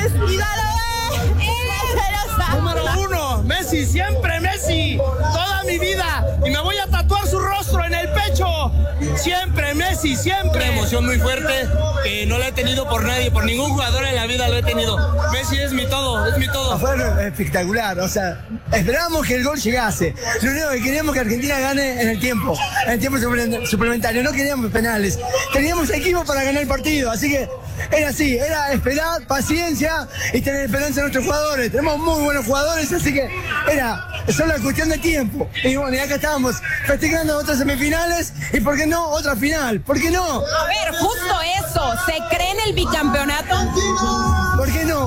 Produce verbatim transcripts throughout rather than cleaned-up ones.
es! ¡Y dale! Número uno, Messi, siempre Messi, toda mi vida, y me voy a tatuar su rostro en el pecho, siempre Messi, siempre. Una emoción muy fuerte que no la he tenido por nadie, por ningún jugador en la vida lo he tenido. Messi es mi todo, es mi todo. Fue espectacular, o sea, esperábamos que el gol llegase, lo único que queríamos que Argentina gane en el tiempo, en el tiempo suplementario, no queríamos penales, teníamos equipo para ganar el partido, así que era así, era esperar, paciencia y tener esperanza en nuestros jugadores. Tenemos muy buenos jugadores, así que era solo cuestión de tiempo. Y bueno, y acá estábamos festejando otras semifinales y ¿por qué no otra final? ¿Por qué no? A ver, justo eso, ¿se cree en el bicampeonato? ¿Por qué no?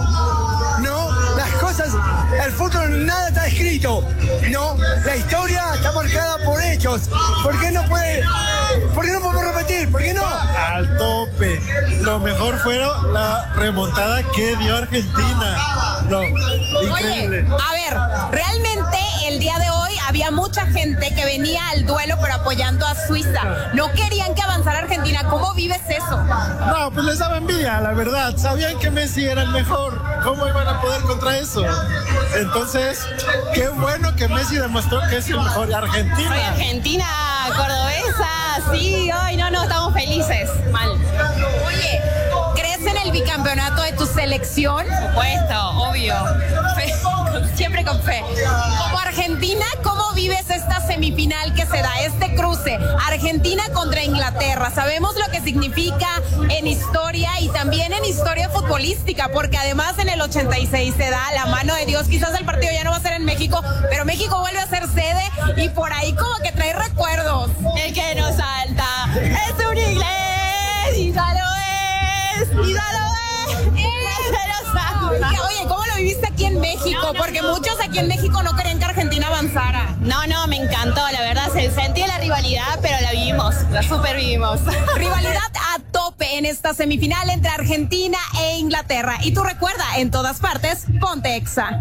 No, las cosas, el fútbol nada está escrito, no, la historia está marcada por hechos. ¿Por qué no puede, por qué no podemos repetir? ¿Por qué no? Al tope, lo mejor fue la remontada que dio Argentina, no, increíble. Oye, a ver, realmente el día de hoy había mucha gente que venía al duelo pero apoyando a Suiza, no querían que avanzara Argentina. ¿Cómo vives eso? No, pues les daba envidia, la verdad, sabían que Messi era el mejor, ¿cómo iban a poder contra eso? Entonces, qué bueno que Messi demostró que es el mejor. Argentina. Soy Argentina, cordobesa, sí, hoy no, no, estamos felices. Mal. Oye, ¿crees en el bicampeonato de tu selección? Por supuesto, obvio. Fe, siempre con fe. Como Argentina, ¿cómo vives esta semifinal que se da, este cruce? Argentina contra Inglaterra. Sabemos lo que significa en historia y también en historia futbolística, porque además en el ochenta y seis se da la mano de Dios. Quizás el partido ya no va a ser en México, pero México vuelve a ser sede y por ahí como que trae recuerdos. El que nos salta es un inglés y ya lo es, y ya lo es, y se lo sabe. Oye, ¿cómo lo viviste aquí en México? No, no, porque no. Muchos aquí en México no querían que Argentina avanzara. No, no, me encantó, la verdad, se sentía la rivalidad, pero la vivimos, la super vivimos. Rivalidad a tope en esta semifinal entre Argentina e Inglaterra. Y tú recuerda, en todas partes, ponte Exa.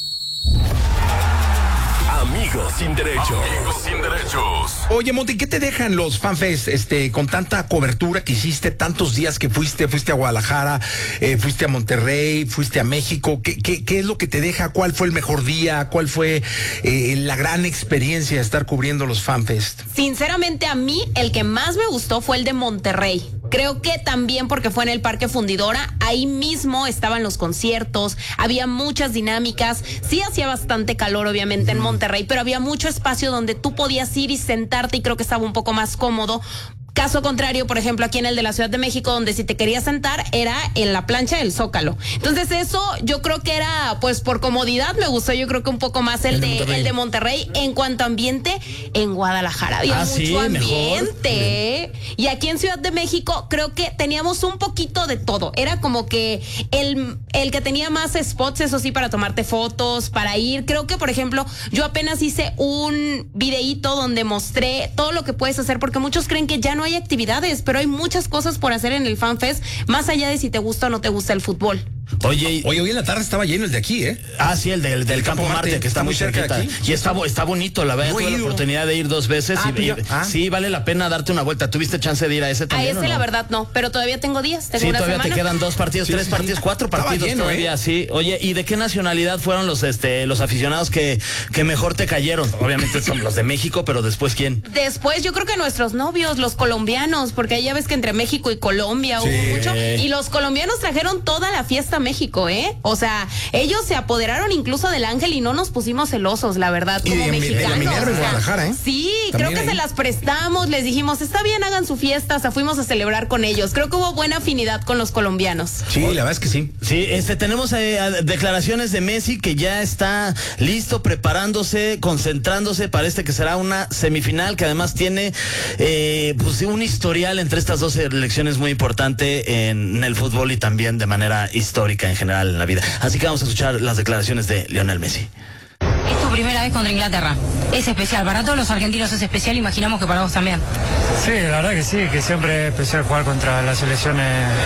Amigos sin derechos. Amigos sin derechos. Oye, Monty, ¿qué te dejan los FanFest este, con tanta cobertura que hiciste, tantos días que fuiste, fuiste a Guadalajara, eh, fuiste a Monterrey, fuiste a México? ¿Qué, qué, qué es lo que te deja? ¿Cuál fue el mejor día? ¿Cuál fue eh, la gran experiencia de estar cubriendo los FanFest? Sinceramente, a mí el que más me gustó fue el de Monterrey. Creo que también porque fue en el Parque Fundidora, ahí mismo estaban los conciertos, había muchas dinámicas, sí hacía bastante calor obviamente en Monterrey, pero había mucho espacio donde tú podías ir y sentarte y creo que estaba un poco más cómodo. Caso contrario, por ejemplo, aquí en el de la Ciudad de México, donde si te querías sentar era en la plancha del Zócalo. Entonces eso yo creo que era, pues por comodidad me gustó, yo creo que un poco más el, el, de, de el de Monterrey. En cuanto a ambiente, en Guadalajara había ah, mucho sí, ambiente. Mejor. Y aquí en Ciudad de México creo que teníamos un poquito de todo. Era como que el, el que tenía más spots, eso sí, para tomarte fotos, para ir. Creo que, por ejemplo, yo apenas hice un videíto donde mostré todo lo que puedes hacer, porque muchos creen que ya no hay actividades, pero hay muchas cosas por hacer en el FanFest, más allá de si te gusta o no te gusta el fútbol. Oye, Oye, hoy en la tarde estaba lleno el de aquí, ¿eh? Ah, sí, el del, del el Campo, Campo Marte, Marte, que está, está muy cerca de aquí. Y está, está bonito, la verdad. No tuve la oportunidad de ir dos veces ah, y, y ah. sí, vale la pena darte una vuelta. ¿Tuviste chance de ir a ese también? A ese, no? La verdad, no, pero todavía tengo días, tengo sí, una todavía semana. te quedan dos partidos, sí, tres sí, partidos, cuatro partidos lleno, todavía, ¿eh? Sí. Oye, ¿y de qué nacionalidad fueron los este los aficionados que, que mejor te cayeron? Obviamente son los de México, pero después, ¿quién? Después, yo creo que nuestros novios, los colombianos, porque ya ves que entre México y Colombia sí. hubo mucho, y los colombianos trajeron toda la fiesta a México, ¿eh? O sea, ellos se apoderaron incluso del Ángel y no nos pusimos celosos, la verdad, como y de, mexicanos. De la Minerva, o sea, en Guadalajara, ¿eh? Sí, también creo que ahí. se las prestamos, les dijimos, está bien, hagan su fiesta, o sea, fuimos a celebrar con ellos. Creo que hubo buena afinidad con los colombianos. Sí, la verdad es que sí. Sí, este, tenemos eh, declaraciones de Messi que ya está listo, preparándose, concentrándose para este que será una semifinal que además tiene eh, pues un historial entre estas dos selecciones muy importante en el fútbol y también de manera histórica en general en la vida. Así que vamos a escuchar las declaraciones de Lionel Messi. Es tu primera vez contra Inglaterra. Es especial. Para todos los argentinos es especial. Imaginamos que para vos también. Sí, la verdad que sí, que siempre es especial jugar contra las selecciones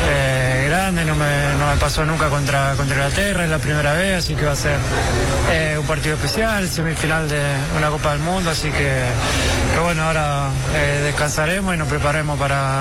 eh, grandes. No me, no me pasó nunca contra, contra Inglaterra, es la primera vez, así que va a ser eh, un partido especial, semifinal de una Copa del Mundo. Así que, que bueno, ahora eh, descansaremos y nos preparemos para